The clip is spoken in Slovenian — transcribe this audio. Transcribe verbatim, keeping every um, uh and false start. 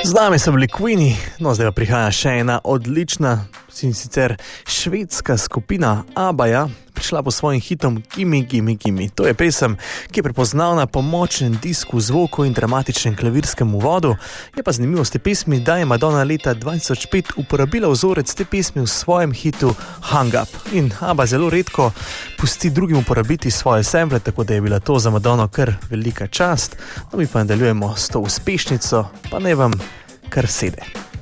Z nami so bili Queeni, no zdaj pa prihaja še ena odlična, in sicer švedska skupina ABBA, prišla po svojim hitom Gimme, Gimme, Gimme. To je pesem, ki je prepoznavna po močnem disku, zvoku in dramatičnem klavirskem uvodu. Je pa zanimivost te pesmi, da je Madonna leta dva tisoč pet uporabila vzorec te pesmi v svojem hitu Hung Up. In ABBA zelo redko pusti drugim uporabiti svoje sample, tako da je bila to za Madonno kar velika čast. No, mi pa nadaljujemo s to uspešnico, pa ne vam kar sede.